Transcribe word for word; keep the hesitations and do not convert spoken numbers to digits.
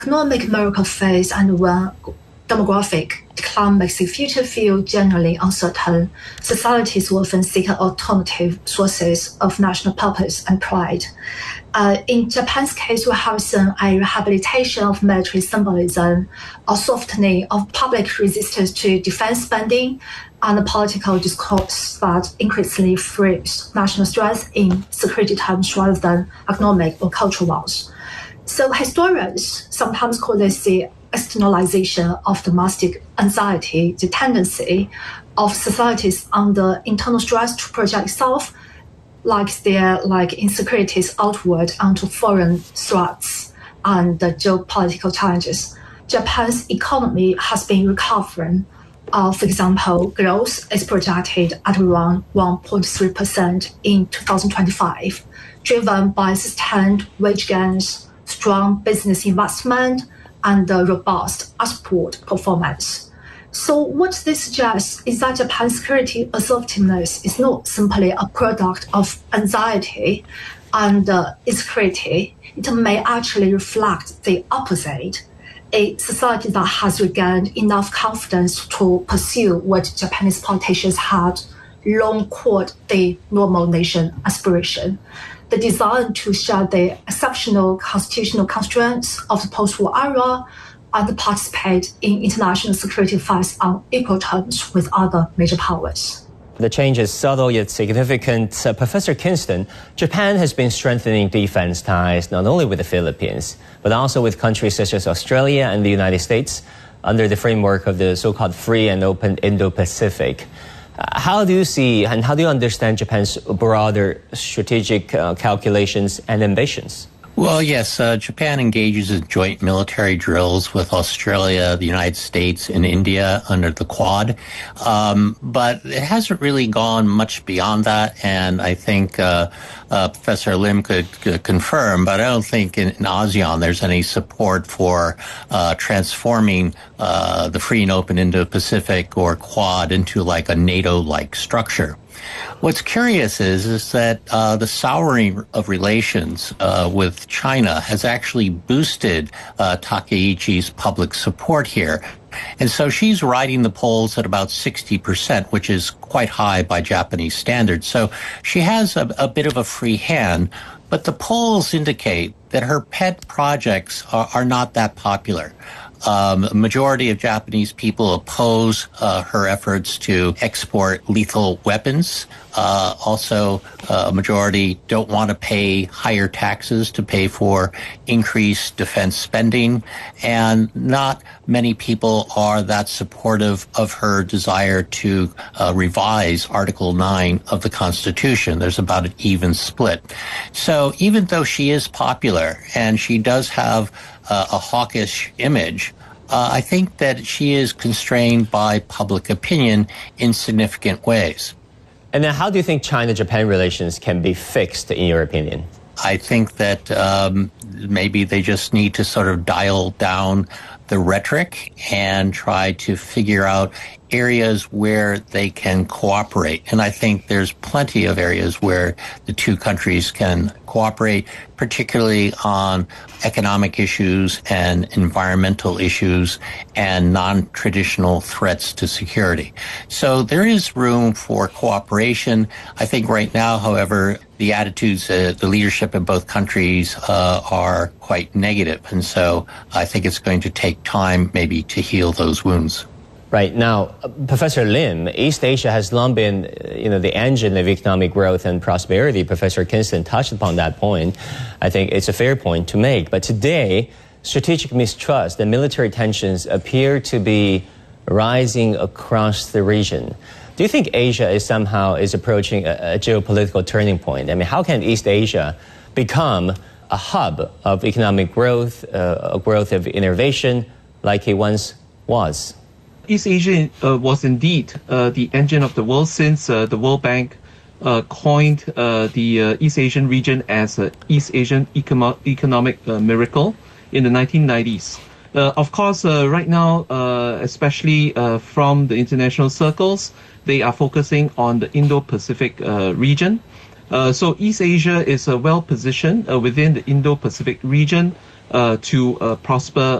economic miracle phase and when demographic decline makes the future feel generally uncertain, societies will often seek alternative sources of national purpose and pride. Uh, in Japan's case, we have seen a rehabilitation of military symbolism, a softening of public resistance to defense spending, and a political discourse that increasingly frames national strength in security terms rather than economic or cultural ones. So historians sometimes call this the externalization of domestic anxiety, the tendency of societies under internal stress to project itself like their like insecurities outward onto foreign threats and the geopolitical challenges. Japan's economy has been recovering. Uh, for example, growth is projected at around one point three percent in two thousand twenty-five, driven by sustained wage gains, strong business investment, and a robust export performance. So what this suggests is that Japan's security assertiveness is not simply a product of anxiety and uh, insecurity. It may actually reflect the opposite, a society that has regained enough confidence to pursue what Japanese politicians had long called the normal nation aspiration, the desire to share the exceptional constitutional constraints of the post-war era and participate in international security affairs on equal terms with other major powers. The change is subtle yet significant. Uh, Professor Kinston, Japan has been strengthening defense ties not only with the Philippines, but also with countries such as Australia and the United States under the framework of the so-called free and open Indo-Pacific. Uh, how do you see and how do you understand Japan's broader strategic uh, calculations and ambitions? Well, yes, uh, Japan engages in joint military drills with Australia, the United States, and India under the Quad. Um, but it hasn't really gone much beyond that, and I think uh, uh, Professor Lim could, could confirm, but I don't think in, in ASEAN there's any support for uh, transforming uh, the free and open Indo-Pacific or Quad into like a NATO-like structure. What's curious is, is that uh, the souring of relations uh, with China has actually boosted uh, Takaichi's public support here. And so she's riding the polls at about sixty percent, which is quite high by Japanese standards. So she has a, a bit of a free hand, but the polls indicate that her pet projects are, are not that popular. Um, a majority of Japanese people oppose uh, her efforts to export lethal weapons. Uh, also, uh, a majority don't want to pay higher taxes to pay for increased defense spending. And not many people are that supportive of her desire to uh, revise Article nine of the Constitution. There's about an even split. So even though she is popular and she does have uh, a hawkish image, uh, I think that she is constrained by public opinion in significant ways. And then how do you think China-Japan relations can be fixed, in your opinion? I think that um, maybe they just need to sort of dial down the rhetoric and try to figure out areas where they can cooperate. And I think there's plenty of areas where the two countries can cooperate, particularly on economic issues and environmental issues and non-traditional threats to security. So there is room for cooperation. I think right now, however, the attitudes, uh, the leadership in both countries uh, are quite negative. And so I think it's going to take time maybe to heal those wounds. Right. Now, uh, Professor Lim, East Asia has long been, uh, you know, the engine of economic growth and prosperity. Professor Kinston touched upon that point. I think it's a fair point to make. But today, strategic mistrust and military tensions appear to be rising across the region. Do you think Asia is somehow is approaching a, a geopolitical turning point? I mean, how can East Asia become a hub of economic growth, uh, a growth of innovation like it once was? East Asia uh, was indeed uh, the engine of the world since uh, the World Bank uh, coined uh, the uh, East Asian region as an East Asian econo- economic uh, miracle in the nineteen nineties. Uh, of course, uh, right now, uh, especially uh, from the international circles, they are focusing on the Indo-Pacific uh, region. Uh, so East Asia is uh, well positioned uh, within the Indo-Pacific region uh, to uh, prosper